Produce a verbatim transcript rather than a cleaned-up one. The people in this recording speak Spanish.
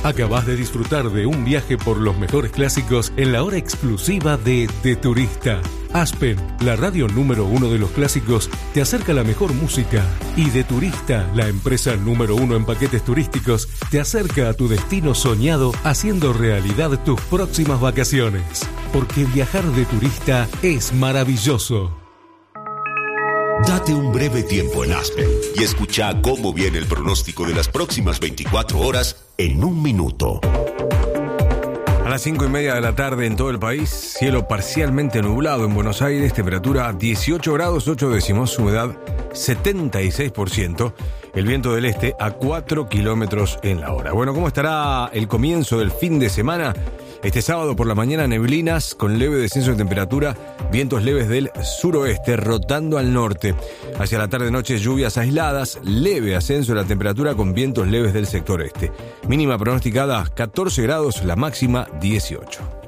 Acabás de disfrutar de un viaje por los mejores clásicos en la hora exclusiva de De Turista. Aspen, la radio número uno de los clásicos, te acerca la mejor música. Y De Turista, la empresa número uno en paquetes turísticos, te acerca a tu destino soñado, haciendo realidad tus próximas vacaciones. Porque viajar de turista es maravilloso. Date un breve tiempo en Aspen y escucha cómo viene el pronóstico de las próximas veinticuatro horas en un minuto. A las cinco y media de la tarde en todo el país, cielo parcialmente nublado en Buenos Aires, temperatura dieciocho grados ocho décimos, humedad setenta y seis por ciento, el viento del este a cuatro kilómetros en la hora. Bueno, ¿cómo estará el comienzo del fin de semana? Este sábado por la mañana neblinas con leve descenso de temperatura, vientos leves del suroeste rotando al norte. Hacia la tarde-noche lluvias aisladas, leve ascenso de la temperatura con vientos leves del sector este. Mínima pronosticada catorce grados, la máxima dieciocho.